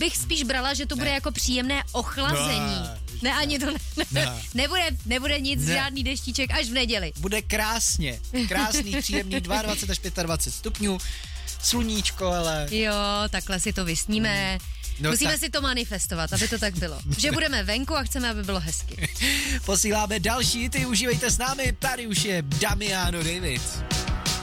bych spíš brala, že to bude jako příjemné ochlazení. Ne, ani to nebude nic, žádný deštíček až v neděli. Bude krásný, příjemný 22 až 25 stupňů, sluníčko, ale... Jo, takhle si to vysníme. Musíme si to manifestovat, aby to tak bylo. Že budeme venku a chceme, aby bylo hezky. Posíláme další, ty užívejte s námi, tady už je Damiano David.